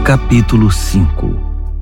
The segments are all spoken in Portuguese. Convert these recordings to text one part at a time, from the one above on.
Capítulo 5.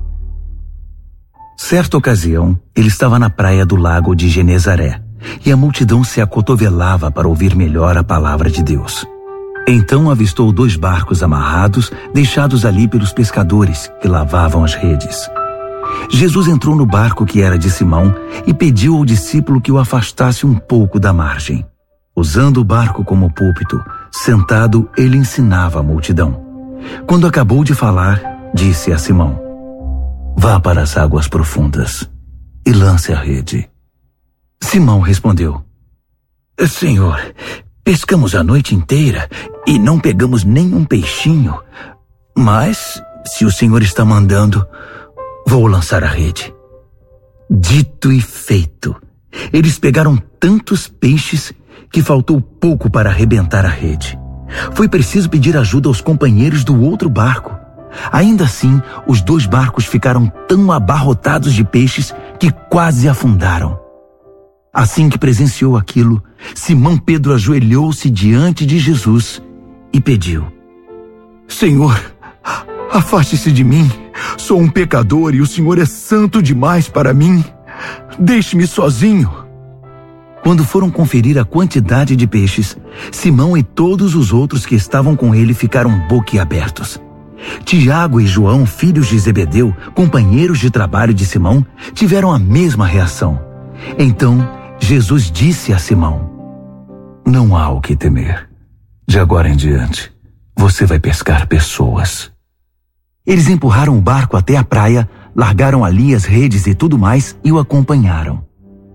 Certa ocasião, ele estava na praia do lago de Genezaré, e a multidão se acotovelava para ouvir melhor a palavra de Deus. Então avistou 2 barcos amarrados, deixados ali pelos pescadores que lavavam as redes. Jesus entrou no barco que era de Simão e pediu ao discípulo que o afastasse um pouco da margem. Usando o barco como púlpito, sentado, ele ensinava a multidão. Quando acabou de falar, disse a Simão: "Vá para as águas profundas e lance a rede." Simão respondeu: "Senhor, pescamos a noite inteira e não pegamos nenhum peixinho. Mas, se o Senhor está mandando, vou lançar a rede." Dito e feito. Eles pegaram tantos peixes que faltou pouco para arrebentar a rede. Foi preciso pedir ajuda aos companheiros do outro barco. Ainda assim, os 2 barcos ficaram tão abarrotados de peixes que quase afundaram. Assim que presenciou aquilo, Simão Pedro ajoelhou-se diante de Jesus e pediu: "Senhor, afaste-se de mim. Sou um pecador e o Senhor é santo demais para mim. Deixe-me sozinho." Quando foram conferir a quantidade de peixes, Simão e todos os outros que estavam com ele ficaram boquiabertos. Tiago e João, filhos de Zebedeu, companheiros de trabalho de Simão, tiveram a mesma reação. Então, Jesus disse a Simão: "Não há o que temer. De agora em diante, você vai pescar pessoas." Eles empurraram o barco até a praia, largaram ali as redes e tudo mais e o acompanharam.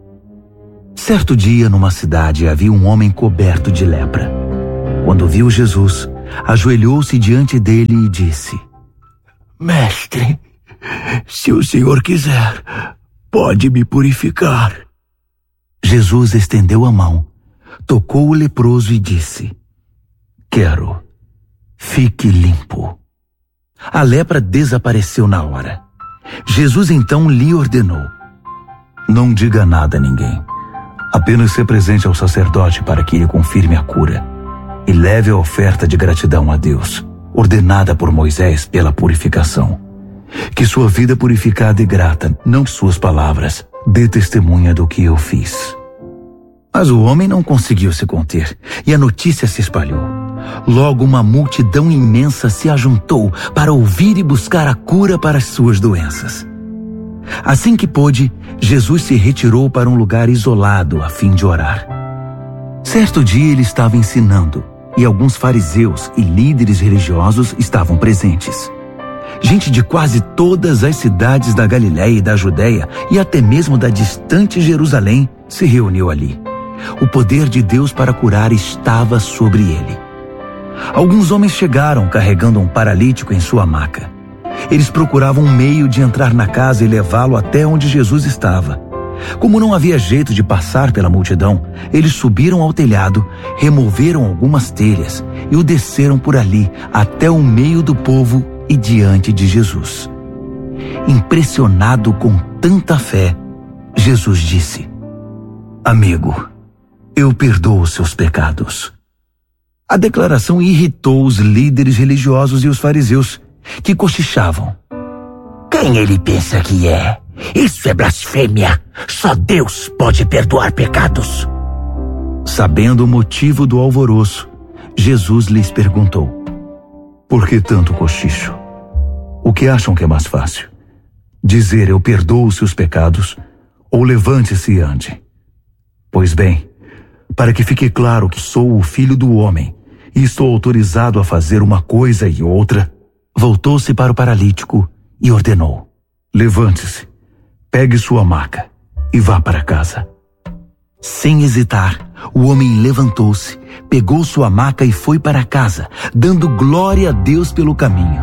Certo dia, numa cidade, havia um homem coberto de lepra. Quando viu Jesus, ajoelhou-se diante dele e disse: "Mestre, se o Senhor quiser, pode me purificar." Jesus estendeu a mão, tocou o leproso e disse: "Quero, fique limpo." A lepra desapareceu na hora. Jesus então lhe ordenou: "Não diga nada a ninguém. Apenas se apresente ao sacerdote para que ele confirme a cura e leve a oferta de gratidão a Deus, ordenada por Moisés pela purificação. Que sua vida purificada e grata, não suas palavras, dê testemunha do que eu fiz." Mas o homem não conseguiu se conter e a notícia se espalhou. Logo uma multidão imensa se ajuntou para ouvir e buscar a cura para as suas doenças. Assim que pôde, Jesus se retirou para um lugar isolado a fim de orar. Certo dia ele estava ensinando e alguns fariseus e líderes religiosos estavam presentes. Gente de quase todas as cidades da Galiléia e da Judéia e até mesmo da distante Jerusalém se reuniu ali. O poder de Deus para curar estava sobre ele. Alguns homens chegaram carregando um paralítico em sua maca. Eles procuravam um meio de entrar na casa e levá-lo até onde Jesus estava. Como não havia jeito de passar pela multidão, eles subiram ao telhado, removeram algumas telhas e o desceram por ali até o meio do povo e diante de Jesus. Impressionado com tanta fé, Jesus disse: "Amigo, eu perdoo os seus pecados." A declaração irritou os líderes religiosos e os fariseus, que cochichavam: "Quem ele pensa que é? Isso é blasfêmia! Só Deus pode perdoar pecados." Sabendo o motivo do alvoroço, Jesus lhes perguntou: "Por que tanto cochicho? O que acham que é mais fácil? Dizer eu perdoo os seus pecados, ou levante-se e ande? Pois bem, para que fique claro que sou o Filho do Homem e estou autorizado a fazer uma coisa e outra," voltou-se para o paralítico e ordenou: "Levante-se, pegue sua maca e vá para casa." Sem hesitar, o homem levantou-se, pegou sua maca e foi para casa, dando glória a Deus pelo caminho.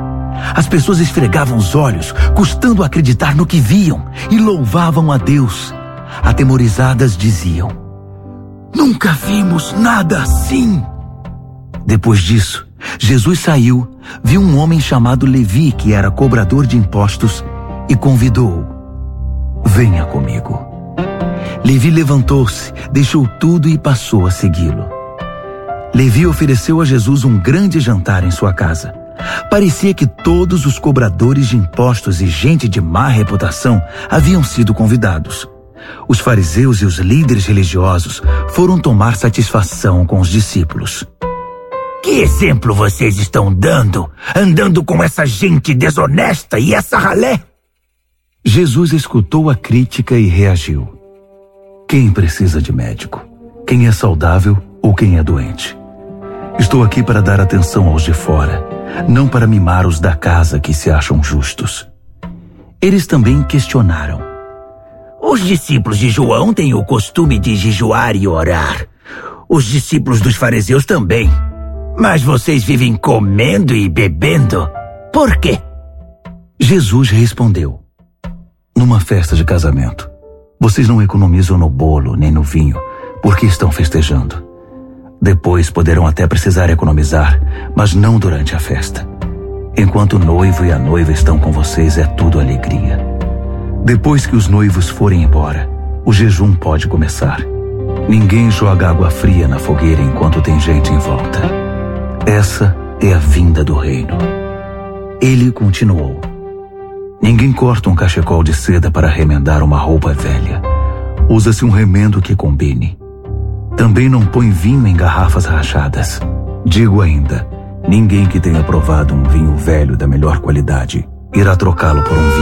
As pessoas esfregavam os olhos, custando acreditar no que viam, e louvavam a Deus. Atemorizadas diziam: "Nunca vimos nada assim." Depois disso, Jesus saiu, viu um homem chamado Levi, que era cobrador de impostos, e convidou-o: "Venha comigo." Levi levantou-se, deixou tudo e passou a segui-lo. Levi ofereceu a Jesus um grande jantar em sua casa, Parecia que todos os cobradores de impostos e gente de má reputação haviam sido convidados. Os fariseus e os líderes religiosos foram tomar satisfação com os discípulos. Que exemplo vocês estão dando, andando com essa gente desonesta e essa ralé? Jesus escutou a crítica e reagiu. Quem precisa de médico? Quem é saudável ou quem é doente? Estou aqui para dar atenção aos de fora, não para mimar os da casa que se acham justos. Eles também questionaram. Os discípulos de João têm o costume de jejuar e orar. Os discípulos dos fariseus também. Mas vocês vivem comendo e bebendo. Por quê? Jesus respondeu. Numa festa de casamento, vocês não economizam no bolo nem no vinho, porque estão festejando. Depois poderão até precisar economizar, mas não durante a festa. Enquanto o noivo e a noiva estão com vocês, é tudo alegria. Depois que os noivos forem embora, o jejum pode começar. Ninguém joga água fria na fogueira enquanto tem gente em volta. Essa é a vinda do reino. Ele continuou. Ninguém corta um cachecol de seda para remendar uma roupa velha. Usa-se um remendo que combine. Também não põe vinho em garrafas rachadas. Digo ainda, ninguém que tenha provado um vinho velho da melhor qualidade irá trocá-lo por um vinho